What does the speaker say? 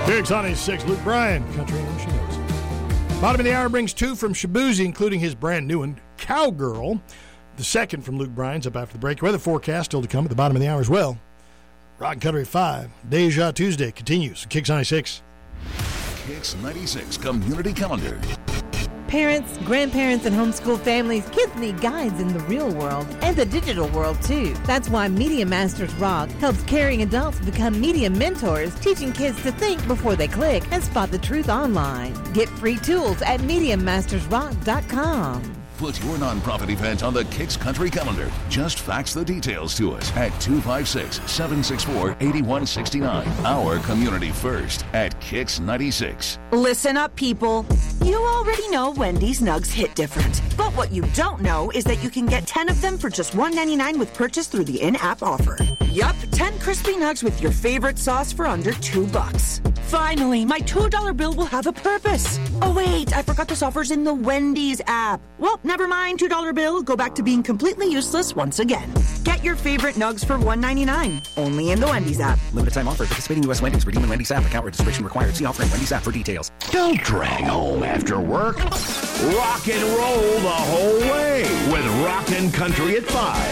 Kicks on his 6, Luke Bryan, Country and Ocean Hills. Bottom of the hour brings 2 from Shabuzi, including his brand new one, Cowgirl. The second from Luke Bryan's up after the break. Weather forecast still to come at the bottom of the hour as well. Rock and Country 5. Deja Tuesday continues. Kicks 96. Kicks 96 Community Calendar. Parents, grandparents, and homeschool families, kids need guides in the real world and the digital world, too. That's why Media Masters Rock helps caring adults become media mentors, teaching kids to think before they click and spot the truth online. Get free tools at MediaMastersRock.com. Put your nonprofit event on the Kicks Country Calendar. Just fax the details to us at 256-764-8169. Our community first at Kicks 96. Listen up, people. You already know Wendy's Nugs hit different. But what you don't know is that you can get 10 of them for just $1.99 with purchase through the in-app offer. Yup, 10 crispy nugs with your favorite sauce for under $2. Finally, my $2 bill will have a purpose. Oh wait, I forgot this offer's in the Wendy's app. Well, never mind, $2 bill. Go back to being completely useless once again. Get your favorite nugs for $1.99. Only in the Wendy's app. Limited time offer. Participating U.S. Wendy's. Redeem in Wendy's app. Account registration required. See offer in Wendy's app for details. Don't drag home after work. Rock and roll the whole way with Rock and Country at 5.